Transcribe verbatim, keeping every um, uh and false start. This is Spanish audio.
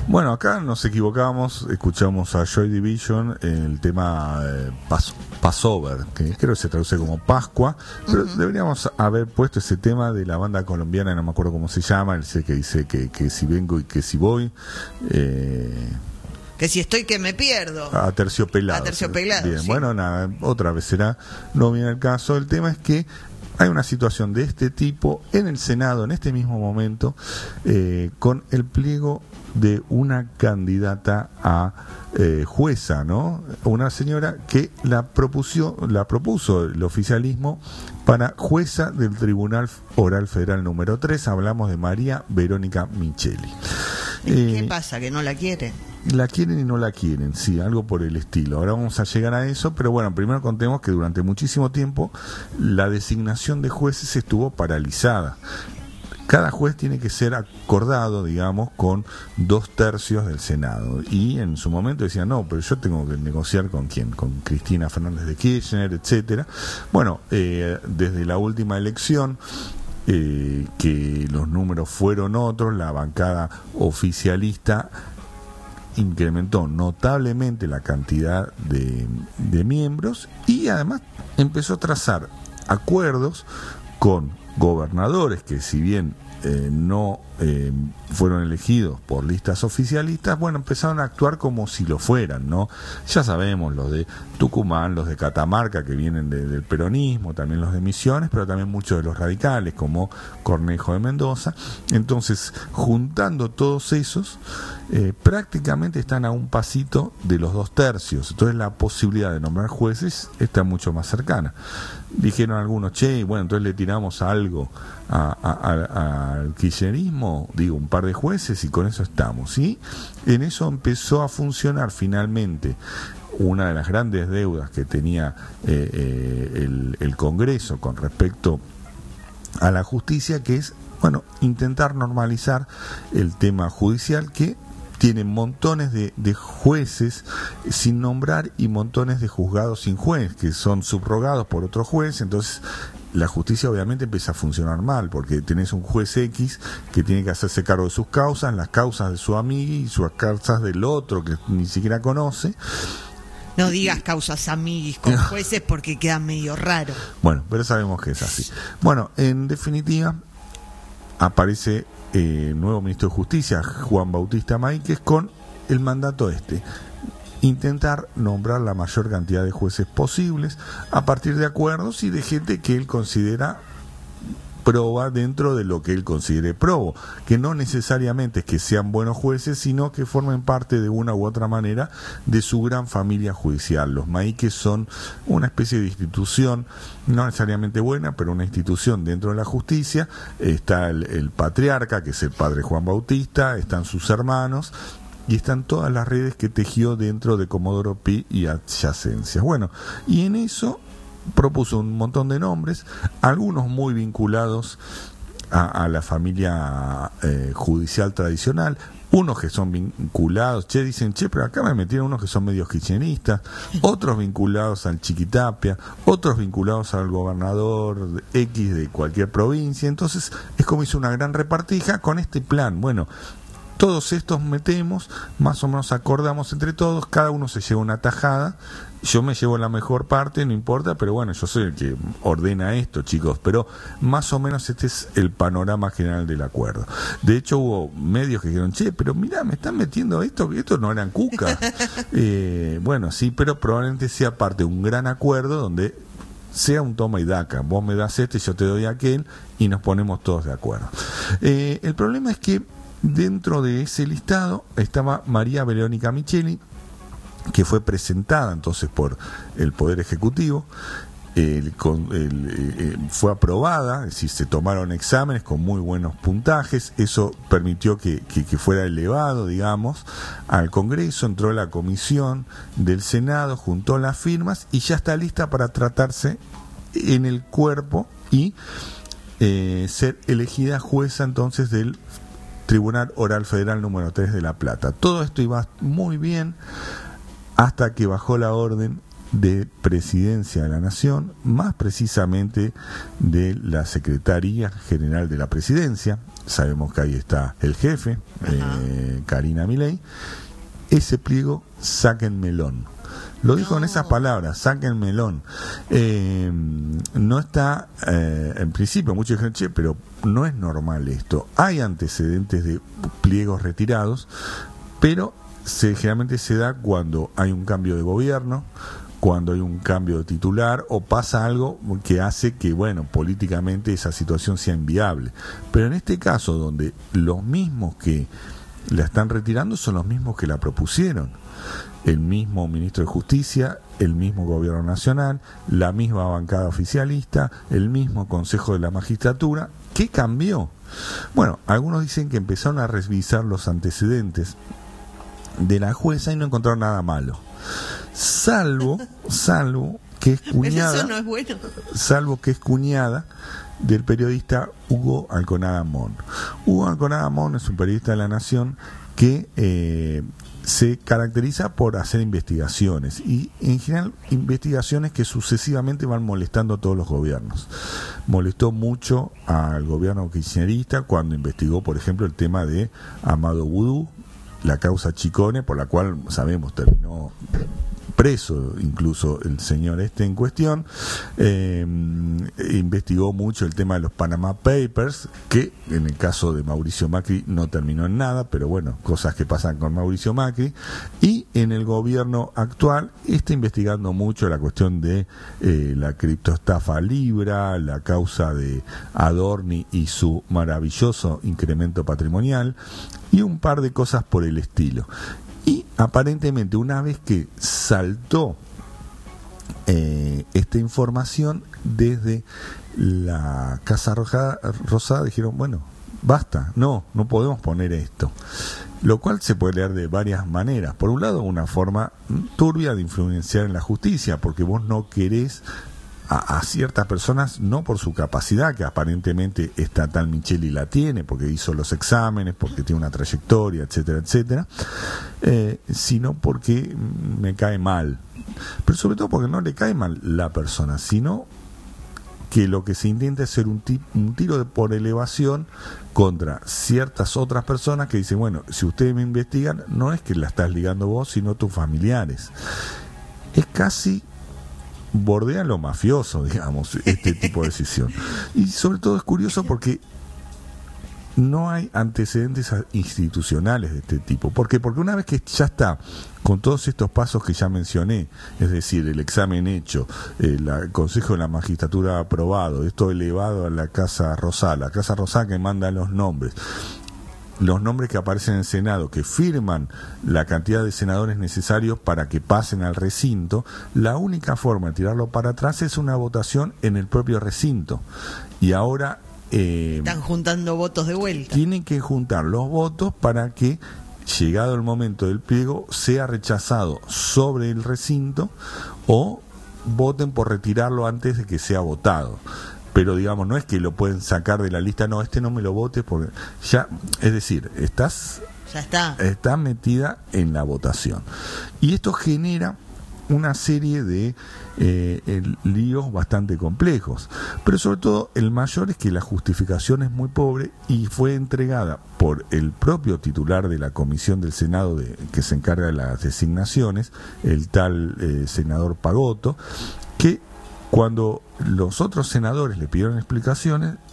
Bueno, acá nos equivocamos, escuchamos a Joy Division el tema eh, Pas- Passover, que creo que se traduce como Pascua, pero uh-huh. deberíamos haber puesto ese tema de la banda colombiana, no me acuerdo cómo se llama, el que dice que, que si vengo y que si voy. Eh, Que si estoy que me pierdo. A terciopelado. A terciopelado. Bien, sí. Bueno, nada, otra vez será, no viene el caso. El tema es que hay una situación de este tipo en el Senado en este mismo momento, eh, con el pliego de una candidata a eh, jueza, ¿no? Una señora que la propuso, la propuso el oficialismo para jueza del Tribunal Oral Federal número tres. Hablamos de María Verónica Micheli. ¿Y eh, qué pasa? ¿Que no la quieren? La quieren y no la quieren, sí, algo por el estilo. Ahora vamos a llegar a eso, pero bueno, primero contemos que durante muchísimo tiempo la designación de jueces estuvo paralizada. Cada juez tiene que ser acordado, digamos, con dos tercios del Senado. Y en su momento decían, no, pero yo tengo que negociar con quién, con Cristina Fernández de Kirchner, etcétera. Bueno, eh, desde la última elección, eh, que los números fueron otros, la bancada oficialista incrementó notablemente la cantidad de, de miembros y además empezó a trazar acuerdos con gobernadores que, si bien eh, no eh, fueron elegidos por listas oficialistas, bueno, empezaron a actuar como si lo fueran, ¿no? Ya sabemos, los de Tucumán, los de Catamarca, que vienen de, del peronismo, también los de Misiones, pero también muchos de los radicales, como Cornejo de Mendoza. Entonces, juntando todos esos, eh, prácticamente están a un pasito de los dos tercios. Entonces, la posibilidad de nombrar jueces está mucho más cercana. Dijeron algunos, che, bueno, entonces le tiramos algo a, a, a, al kirchnerismo, digo, un par de jueces y con eso estamos. Y en eso empezó a funcionar finalmente una de las grandes deudas que tenía eh, eh, el, el Congreso con respecto a la justicia, que es, bueno, intentar normalizar el tema judicial, que tienen montones de, de jueces sin nombrar y montones de juzgados sin juez, que son subrogados por otro juez. Entonces la justicia obviamente empieza a funcionar mal, porque tenés un juez X que tiene que hacerse cargo de sus causas, las causas de su amigo y sus causas del otro que ni siquiera conoce. No digas causas amiguis con jueces porque queda medio raro. Bueno, pero sabemos que es así. Bueno, en definitiva, aparece Eh, nuevo ministro de Justicia, Juan Bautista Máiquez, con el mandato este: intentar nombrar la mayor cantidad de jueces posibles a partir de acuerdos y de gente que él considera proba dentro de lo que él considere probo, que no necesariamente es que sean buenos jueces, sino que formen parte de una u otra manera de su gran familia judicial. Los Máiquez son una especie de institución, no necesariamente buena, pero una institución dentro de la justicia. Está el, el patriarca, que es el padre Juan Bautista, están sus hermanos, y están todas las redes que tejió dentro de Comodoro Pi y adyacencias. Bueno, y en eso propuso un montón de nombres, algunos muy vinculados a, a la familia eh, judicial tradicional, unos que son vinculados, che, dicen, che, pero acá me metieron unos que son medios kirchneristas, otros vinculados al Chiquitapia, otros vinculados al gobernador X de cualquier provincia. Entonces es como hizo una gran repartija con este plan. Bueno, todos estos metemos, más o menos acordamos entre todos, cada uno se lleva una tajada. Yo me llevo la mejor parte, no importa, pero bueno, yo soy el que ordena esto, chicos. Pero más o menos este es el panorama general del acuerdo. De hecho, hubo medios que dijeron, che, pero mirá, me están metiendo esto, que estos no eran cuca. eh, bueno, sí, pero probablemente sea parte de un gran acuerdo donde sea un toma y daca. Vos me das este, yo te doy aquel, y nos ponemos todos de acuerdo. Eh, el problema es que dentro de ese listado estaba María Verónica Micheli, que fue presentada entonces por el Poder Ejecutivo, el, con, el, eh, fue aprobada, es decir, se tomaron exámenes con muy buenos puntajes. Eso permitió que, que, que fuera elevado, digamos, al Congreso. Entró a la comisión del Senado, juntó las firmas y ya está lista para tratarse en el cuerpo y eh, ser elegida jueza entonces del Tribunal Oral Federal número tres de La Plata. Todo esto iba muy bien hasta que bajó la orden de Presidencia de la Nación, más precisamente de la Secretaría General de la Presidencia. Sabemos que ahí está el jefe, eh, Karina Milei. Ese pliego, saquen melón. Lo dijo no. en esas palabras, saquen melón. Eh, no está, eh, en principio, muchos dijeron, che, pero no es normal esto. Hay antecedentes de pliegos retirados, pero se, generalmente se da cuando hay un cambio de gobierno, cuando hay un cambio de titular o pasa algo que hace que, bueno, políticamente esa situación sea inviable. Pero en este caso, donde los mismos que la están retirando son los mismos que la propusieron, el mismo ministro de Justicia, el mismo gobierno nacional, la misma bancada oficialista, el mismo Consejo de la Magistratura. ¿Qué cambió? Bueno, algunos dicen que empezaron a revisar los antecedentes de la jueza y no encontraron nada malo. Salvo, salvo que es cuñada, pero eso no es bueno. salvo que es cuñada del periodista Hugo Alconada Mon. Hugo Alconada Mon es un periodista de La Nación que eh, se caracteriza por hacer investigaciones y en general investigaciones que sucesivamente van molestando a todos los gobiernos. Molestó mucho al gobierno kirchnerista cuando investigó, por ejemplo, el tema de Amado Vudú, la causa Chicone, por la cual sabemos terminó preso incluso el señor este en cuestión. Eh, investigó mucho el tema de los Panama Papers, que en el caso de Mauricio Macri no terminó en nada, pero bueno, cosas que pasan con Mauricio Macri. Y en el gobierno actual está investigando mucho la cuestión de eh, la criptoestafa Libra, la causa de Adorni y su maravilloso incremento patrimonial y un par de cosas por el estilo. Y aparentemente una vez que saltó eh, esta información desde la Casa Roja, Rosada, dijeron, bueno, basta, no, no podemos poner esto. Lo cual se puede leer de varias maneras. Por un lado, una forma turbia de influenciar en la justicia, porque vos no querés a, a ciertas personas, no por su capacidad, que aparentemente esta tal Micheli la tiene, porque hizo los exámenes, porque tiene una trayectoria, etcétera, etcétera, eh, sino porque me cae mal. Pero sobre todo porque no le cae mal la persona, sino que lo que se intenta es hacer un, tip, un tiro de por elevación contra ciertas otras personas que dicen, bueno, si ustedes me investigan, no es que la estás ligando vos, sino tus familiares. Es casi bordea lo mafioso, digamos, este tipo de decisión. Y sobre todo es curioso porque no hay antecedentes institucionales de este tipo. ¿Por qué? Porque una vez que ya está con todos estos pasos que ya mencioné, es decir, el examen hecho, el Consejo de la Magistratura aprobado, esto elevado a la Casa Rosada, la Casa Rosada que manda los nombres, los nombres que aparecen en el Senado, que firman la cantidad de senadores necesarios para que pasen al recinto, la única forma de tirarlo para atrás es una votación en el propio recinto. Y ahora Eh, están juntando votos de vuelta. Tienen que juntar los votos para que, llegado el momento del pliego, sea rechazado sobre el recinto o voten por retirarlo antes de que sea votado. Pero digamos, no es que lo pueden sacar de la lista, no, este no me lo votes porque ya, es decir, estás ya está, está metida en la votación. Y esto genera una serie de eh, el, líos bastante complejos, pero sobre todo el mayor es que la justificación es muy pobre y fue entregada por el propio titular de la comisión del Senado de, que se encarga de las designaciones, el tal eh, senador Pagotto, que cuando los otros senadores le pidieron explicaciones,